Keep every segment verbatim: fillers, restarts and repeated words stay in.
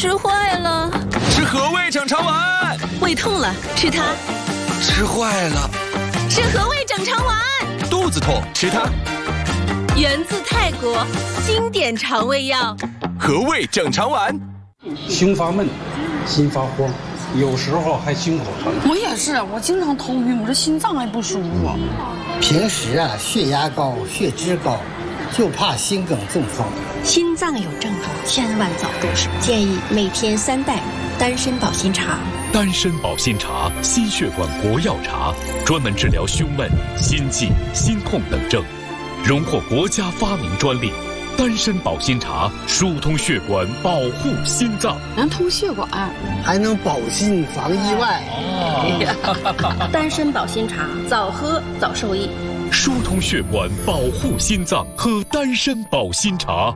吃坏了。 吃和味整肠丸。 胃痛了，吃它。 吃坏了。 吃和味整肠丸。 肚子痛，吃它。 源自泰国，经典肠胃药。 和味整肠丸。 胸发闷，心发慌，有时候还心口疼。 我也是，我经常头晕，我这心脏还不舒服。 平时啊，血压高，血脂高，就怕心梗中风。 心脏有症状，千万早重视。建议每天三袋丹参保心茶。 丹参保心茶，心血管国药茶，专门治疗胸闷、心悸、心痛等症，荣获国家发明专利。丹参保心茶疏通血管，保护心脏， 能通血管， 还能保心防意外。 哦、丹参保心茶，早喝早受益。 疏通血管，保护心脏，喝丹参保心茶。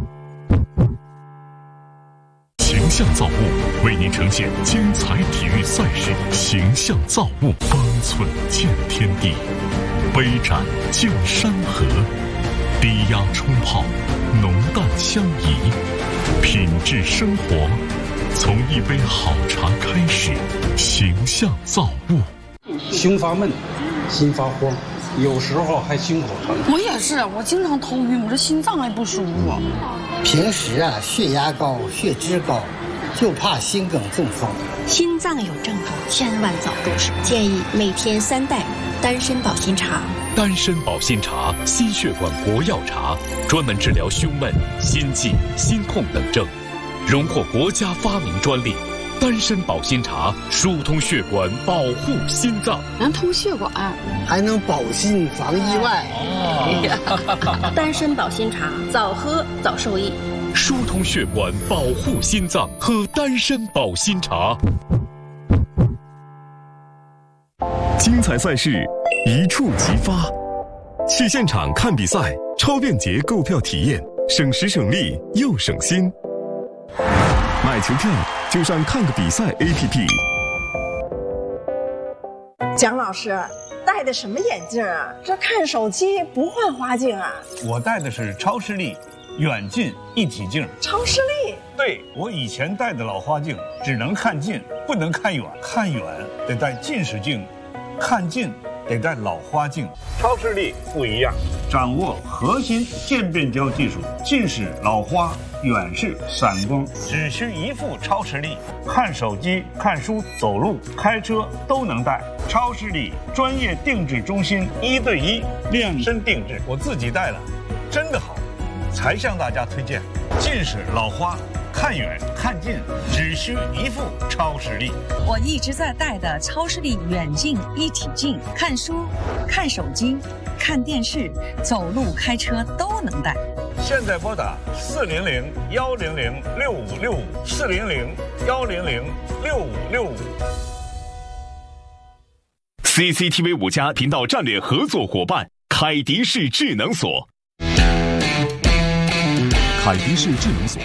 形象造物为您呈现精彩体育赛事，形象造物，方寸见天地，杯盏见山河。低压冲泡，浓淡相宜，品质生活，从一杯好茶开始。形象造物。 胸发闷，心发慌，有时候还心口疼。 我也是，我经常头晕，我这心脏还不舒服。 平时啊，血压高，血脂高，就怕心梗中风。 心脏有症状，千万早重视。建议每天三袋丹参保心茶。 丹参保心茶，心血管国药茶，专门治疗胸闷、心悸、心痛等症，荣获国家发明专利。丹参保心茶疏通血管，保护心脏， 能通血管， 还能保心防意外。 哦、丹参保心茶，早喝早受益。 疏通血管，保护心脏，喝丹参保心茶。 精彩赛事一触即发，去现场看比赛，超便捷购票体验，省时省力又省心。买球票就上看个比赛 A P P。 蒋老师戴的什么眼镜啊？这看手机不换花镜啊？ 我戴的是超视力远近一体镜。 超视力？ 对，我以前戴的老花镜只能看近，不能看远，看远得戴近视镜，看近得戴老花镜。超视力不一样，掌握核心渐变焦技术，近视、老花、远视、散光，只需一副超视力，看手机、看书、走路、开车都能戴。超视力专业定制中心，一对一量身定制，我自己戴了，真的好，才向大家推荐。近视、老花，看远看近只需一副超视力。 我一直在戴的超视力远近一体镜，看书、看手机、看电视、走路、开车都能戴。 现在拨打四零零幺零零六五六五，四零零幺零零六五六五。 C C T V 五家频道战略合作伙伴凯迪士智能锁。 凯迪士智能锁。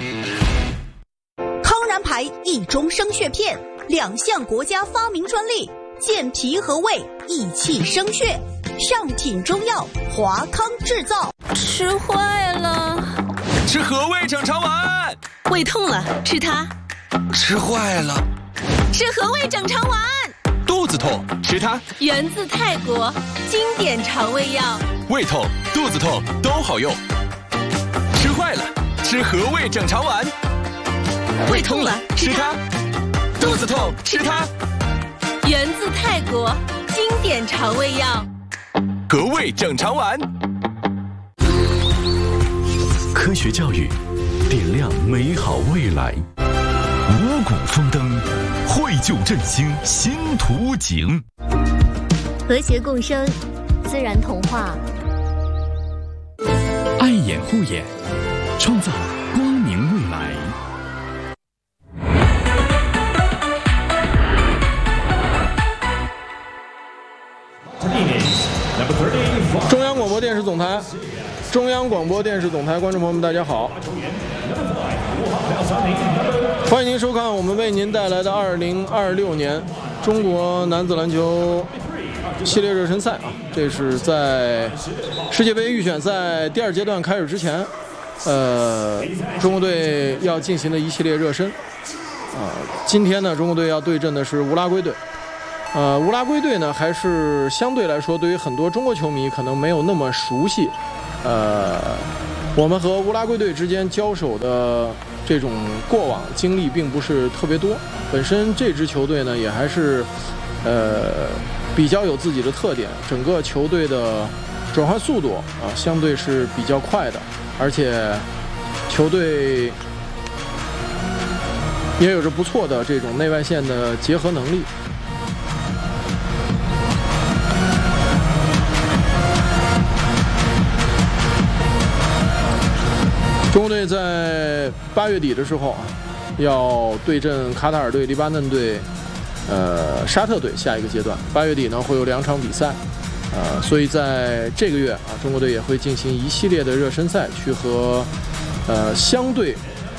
康然牌益中生血片，两项国家发明专利，健脾和胃，益气生血，上品中药，华康制造。 吃坏了。 吃和味整肠丸。 胃痛了，吃它。 吃坏了。 吃和味整肠丸。 肚子痛，吃它。 源自泰国，经典肠胃药。 胃痛、肚子痛都好用。吃坏了，吃和味整肠丸。 胃痛了，吃它。 肚子痛，吃它。 源自泰国，经典肠胃药。 和味整肠丸。 科学教育，点亮美好未来。五谷丰登，绘就振兴新图景。 和谐共生，自然童话。 爱眼护眼，创造光明未来。 中央广播电视总台，中央广播电视总台观众朋友们，大家好，欢迎您收看我们为您带来的二零二六年中国男子篮球系列热身赛啊，这是在世界杯预选赛第二阶段开始之前， 呃，中国队要进行的一系列热身。啊、呃，今天呢，中国队要对阵的是乌拉圭队。呃，乌拉圭队呢，还是相对来说，对于很多中国球迷可能没有那么熟悉。呃，我们和乌拉圭队之间交手的这种过往经历并不是特别多。本身这支球队呢，也还是呃比较有自己的特点，整个球队的转换速度啊，相对是比较快的，而且球队也有着不错的这种内外线的结合能力。中国队在八月底的时候啊，要对阵卡塔尔队、黎巴嫩队、呃沙特队下一个阶段。八月底呢会有两场比赛，呃，所以在这个月啊，中国队也会进行一系列的热身赛，去和呃相对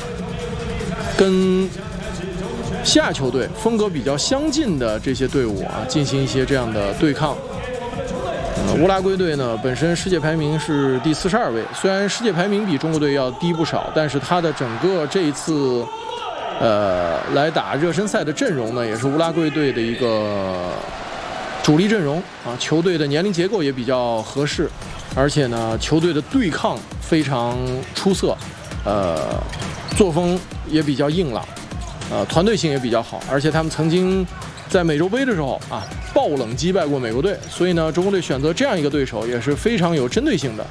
跟西亚球队风格比较相近的这些队伍啊，进行一些这样的对抗。呃，乌拉圭队呢，本身世界排名是第四十二位，虽然世界排名比中国队要低不少，但是他的整个这一次，呃，来打热身赛的阵容呢，也是乌拉圭队的一个主力阵容啊。球队的年龄结构也比较合适，而且呢，球队的对抗非常出色，呃，作风也比较硬朗，呃，团队性也比较好，而且他们曾经在美洲杯的时候啊，爆冷击败过美国队，所以呢，中国队选择这样一个对手也是非常有针对性的。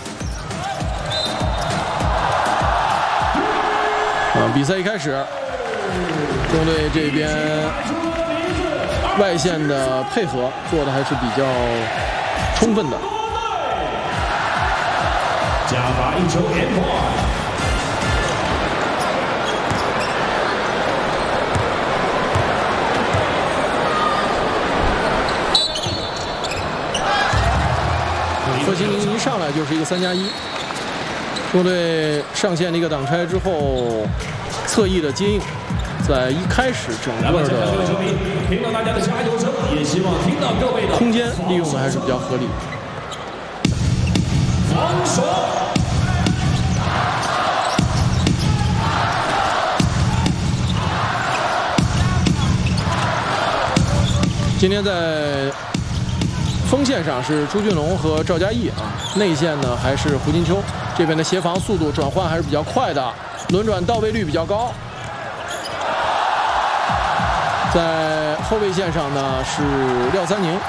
啊，比赛一开始，中国队这边外线的配合做的还是比较充分的。 加罚一球 ，N 破。 贺新宁一上来就是一个三加一，中国队上线了一个挡拆之后，侧翼的接应，在一开始整个的空间利用的还是比较合理。今天在锋线上是朱俊龙和赵佳毅啊，内线呢还是胡金秋，这边的协防速度转换还是比较快的，轮转到位率比较高。在后卫线上呢是廖三宁，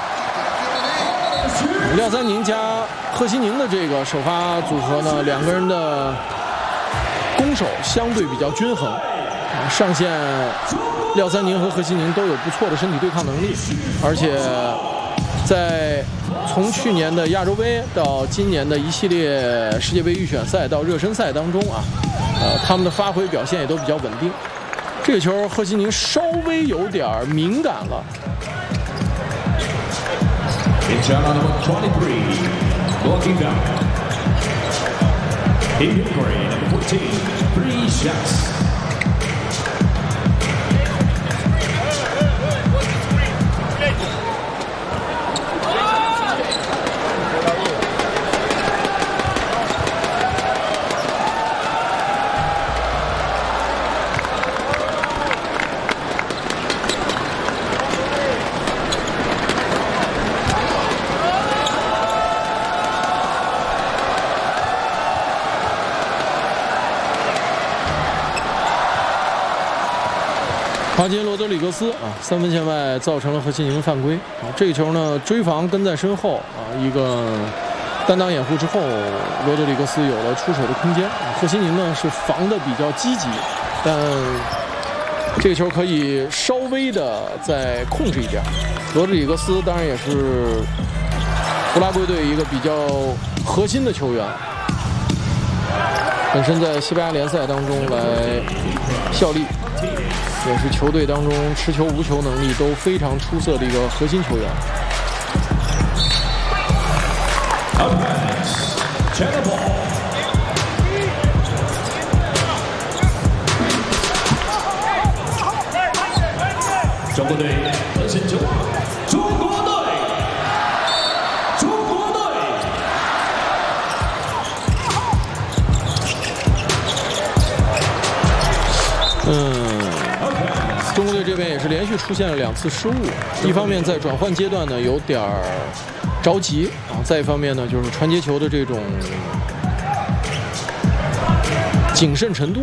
廖三宁加贺新宁的这个首发组合呢，两个人的攻守相对比较均衡，啊，上线廖三宁和贺新宁都有不错的身体对抗能力，而且在从去年的亚洲杯到今年的一系列世界杯预选赛到热身赛当中啊，呃，他们的发挥表现也都比较稳定。这个球贺新宁稍微有点敏感了。华金罗德里格斯啊，三分线外造成了贺新宁犯规啊。这个球呢，追防跟在身后啊，一个单挡掩护之后，罗德里格斯有了出手的空间啊。贺新宁呢是防的比较积极，但这个球可以稍微的再控制一点。罗德里格斯当然也是乌拉圭队一个比较核心的球员，本身在西班牙联赛当中来效力。也是球队当中持球无球能力都非常出色的一个核心球员。 中国队核心球，中国队，中国队。 中国队这边也是连续出现了两次失误，一方面在转换阶段呢有点儿着急啊，再一方面呢就是传接球的这种谨慎程度